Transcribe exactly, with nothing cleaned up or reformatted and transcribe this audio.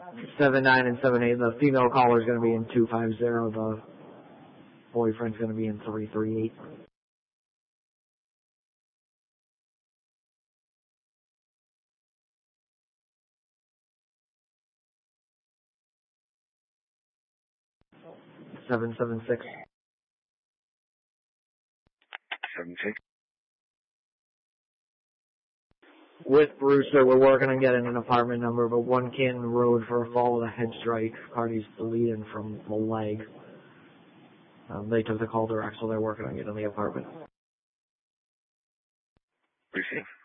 seven nine and seven eight. The female caller is going to be in two five zero. The boyfriend's going to be in three three eight. seven seven six. seven six. With Brewster, we're working on getting an apartment number, but one Canton Road for a fall with a head strike. Party's bleeding from the leg. Um, they took the call direct, so they're working on getting the apartment. Receive.